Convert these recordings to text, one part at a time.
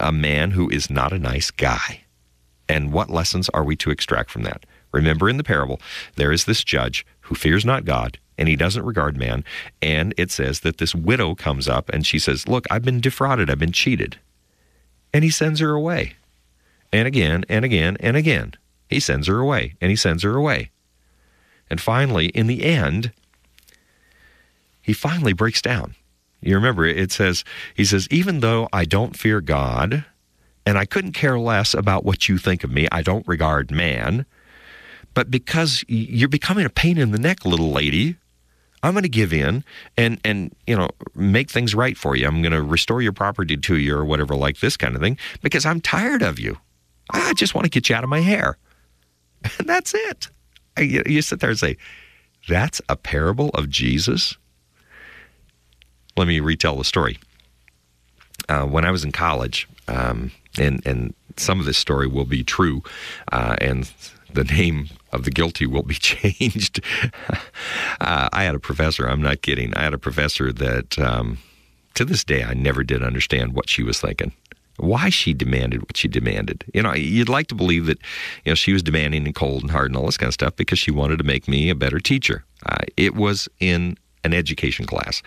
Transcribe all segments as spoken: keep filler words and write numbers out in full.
a man who is not a nice guy. And what lessons are we to extract from that? Remember, in the parable, there is this judge who fears not God, and he doesn't regard man. And it says that this widow comes up and she says, look, I've been defrauded, I've been cheated. And he sends her away. And again, and again, and again. He sends her away, and he sends her away. And finally, in the end, he finally breaks down. You remember, it says, he says, even though I don't fear God, and I couldn't care less about what you think of me, I don't regard man, but because you're becoming a pain in the neck, little lady, I'm going to give in and, and, you know, make things right for you. I'm going to restore your property to you or whatever, like this kind of thing, because I'm tired of you. I just want to get you out of my hair. And that's it. You, you sit there and say, that's a parable of Jesus? Let me retell the story. Uh, when I was in college, um, and, and some of this story will be true, uh, and the name of the guilty will be changed. uh, I had a professor, I'm not kidding, I had a professor that um, to this day I never did understand what she was thinking. Why she demanded what she demanded. You know, you'd like to believe that, you know, she was demanding and cold and hard and all this kind of stuff because she wanted to make me a better teacher. Uh, it was in an education class.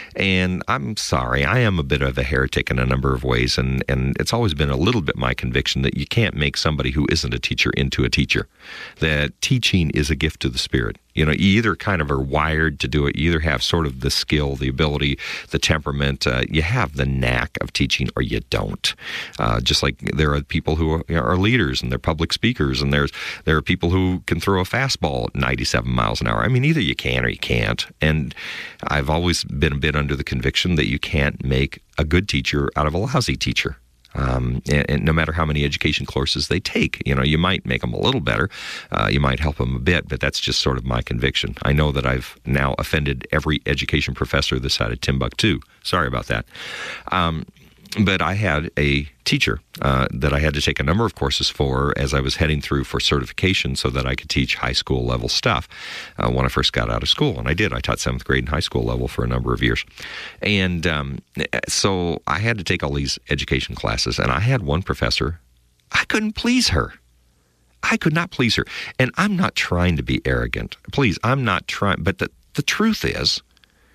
And I'm sorry, I am a bit of a heretic in a number of ways, and, and it's always been a little bit my conviction that you can't make somebody who isn't a teacher into a teacher. That teaching is a gift to the Spirit. You know, you either kind of are wired to do it, you either have sort of the skill, the ability, the temperament, uh, you have the knack of teaching, or you don't. Uh, just like there are people who are, you know, are leaders and they're public speakers, and there's there are people who can throw a fastball at ninety-seven miles an hour. I mean, either you can or you can't. And I've always been a bit under the conviction that you can't make a good teacher out of a lousy teacher. Um, and, and no matter how many education courses they take, you know, you might make them a little better, uh, you might help them a bit, but that's just sort of my conviction. I know that I've now offended every education professor this side of Timbuktu. Sorry about that. Um, but I had a teacher uh, that I had to take a number of courses for as I was heading through for certification so that I could teach high school level stuff uh, when I first got out of school. And I did. I taught seventh grade and high school level for a number of years. And um, so I had to take all these education classes. And I had one professor, I couldn't please her. I could not please her. And I'm not trying to be arrogant. Please, I'm not trying. But the, the truth is,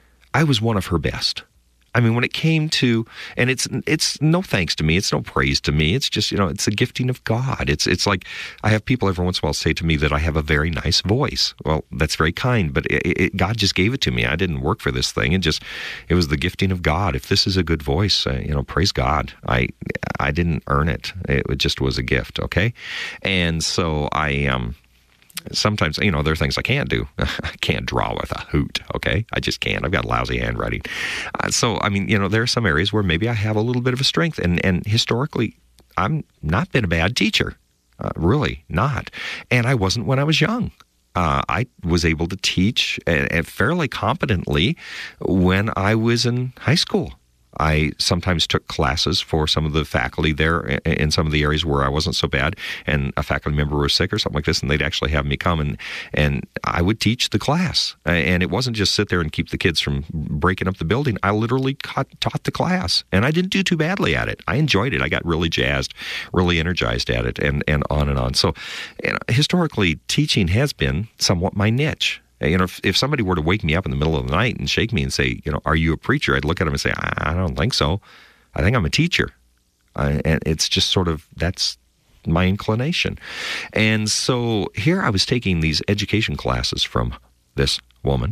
I was one of her best. I mean, when it came to, and it's it's no thanks to me, it's no praise to me, it's just, you know, it's a gifting of God. It's it's like, I have people every once in a while say to me that I have a very nice voice. Well, that's very kind, but it, it, God just gave it to me. I didn't work for this thing. It just, it was the gifting of God. If this is a good voice, uh, you know, praise God. I I didn't earn it. It just was a gift, okay? And so I, um, sometimes, you know, there are things I can't do. I can't draw with a hoot, okay? I just can't. I've got lousy handwriting. Uh, so, I mean, you know, there are some areas where maybe I have a little bit of a strength. And, and historically, I'm not been a bad teacher. Uh, really not. And I wasn't when I was young. Uh, I was able to teach uh, fairly competently when I was in high school. I sometimes took classes for some of the faculty there in some of the areas where I wasn't so bad, and a faculty member was sick or something like this, and they'd actually have me come, and, and I would teach the class. And it wasn't just sit there and keep the kids from breaking up the building. I literally taught, taught the class, and I didn't do too badly at it. I enjoyed it. I got really jazzed, really energized at it, and, and on and on. So, you know, historically, teaching has been somewhat my niche. You know, if, if somebody were to wake me up in the middle of the night and shake me and say, you know, are you a preacher? I'd look at them and say, I, I don't think so. I think I'm a teacher. Uh, and it's just sort of, that's my inclination. And so here I was taking these education classes from this woman,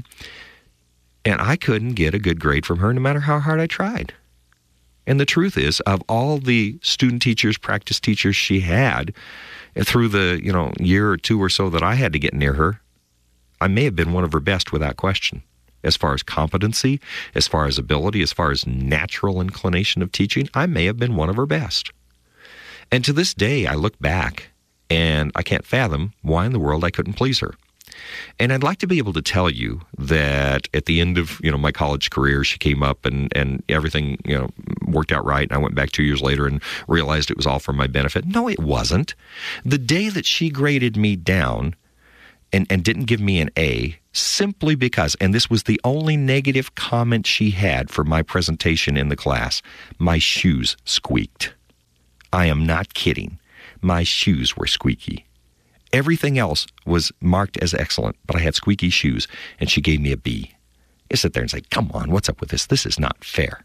and I couldn't get a good grade from her no matter how hard I tried. And the truth is, of all the student teachers, practice teachers she had through the, you know, year or two or so that I had to get near her, I may have been one of her best without question. As far as competency, as far as ability, as far as natural inclination of teaching, I may have been one of her best. And to this day, I look back and I can't fathom why in the world I couldn't please her. And I'd like to be able to tell you that at the end of, you know, my college career, she came up and, and everything, you know, worked out right. And I went back two years later and realized it was all for my benefit. No, it wasn't. The day that she graded me down And, and didn't give me an A simply because, and this was the only negative comment she had for my presentation in the class, my shoes squeaked. I am not kidding. My shoes were squeaky. Everything else was marked as excellent, but I had squeaky shoes, and she gave me a B. You sit there and say, come on, what's up with this? This is not fair.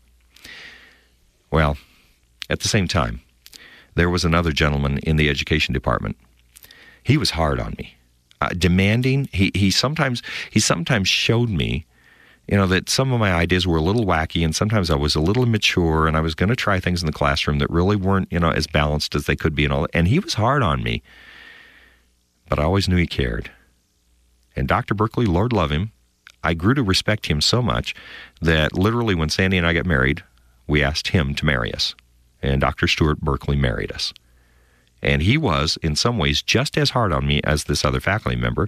Well, at the same time, there was another gentleman in the education department. He was hard on me, uh, demanding. He he sometimes he sometimes showed me, you know, that some of my ideas were a little wacky, and sometimes I was a little immature, and I was going to try things in the classroom that really weren't, you know, as balanced as they could be, and all. And he was hard on me, but I always knew he cared. And Doctor Berkeley, Lord love him, I grew to respect him so much that literally when Sandy and I got married, we asked him to marry us. And Doctor Stuart Berkeley married us. And he was, in some ways, just as hard on me as this other faculty member,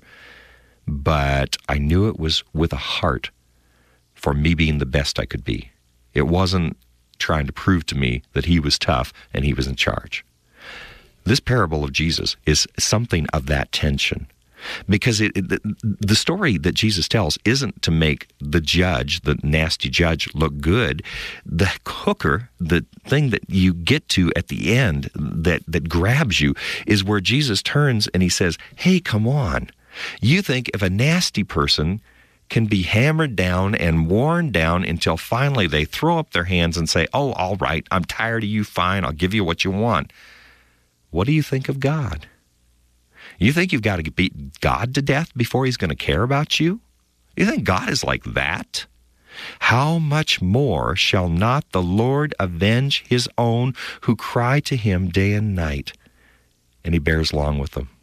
but I knew it was with a heart for me being the best I could be. It wasn't trying to prove to me that he was tough and he was in charge. This parable of Jesus is something of that tension. Because it, it, the, the story that Jesus tells isn't to make the judge, the nasty judge, look good. The hooker, the thing that you get to at the end that, that grabs you, is where Jesus turns and he says, hey, come on. You think if a nasty person can be hammered down and worn down until finally they throw up their hands and say, oh, all right, I'm tired of you, fine, I'll give you what you want. What do you think of God? You think you've got to beat God to death before he's going to care about you? You think God is like that? How much more shall not the Lord avenge his own who cry to him day and night, and he bears long with them?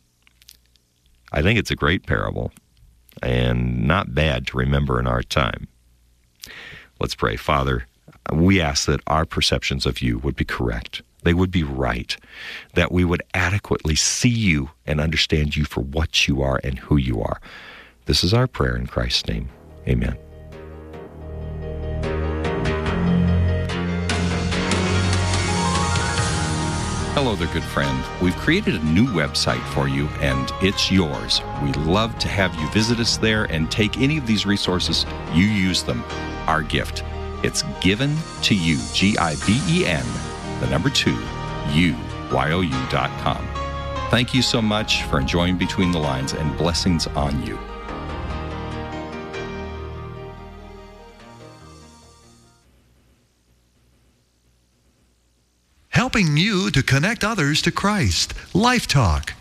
I think it's a great parable and not bad to remember in our time. Let's pray. Father, we ask that our perceptions of you would be correct. They would be right, that we would adequately see you and understand you for what you are and who you are. This is our prayer in Christ's name. Amen. Hello there, good friend. We've created a new website for you, and it's yours. We'd love to have you visit us there and take any of these resources. You use them. Our gift. It's given to you, G I V E N, the number two, U Y O U dot com. Thank you so much for enjoying Between the Lines, and blessings on you. Helping you to connect others to Christ. Life Talk.